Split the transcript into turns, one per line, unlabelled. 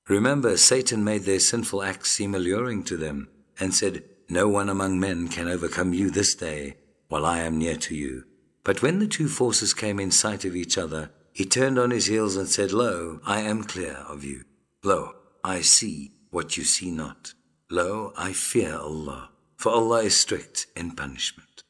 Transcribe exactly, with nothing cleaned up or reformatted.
Remember, Satan made their sinful acts seem alluring to them and said, "No one among men can overcome you this day while I am near to you." But when the two forces came in sight of each other, he turned on his heels and said, "Lo, I am clear of you. Lo, I see what you see not. Lo, I fear Allah, for Allah is strict in punishment."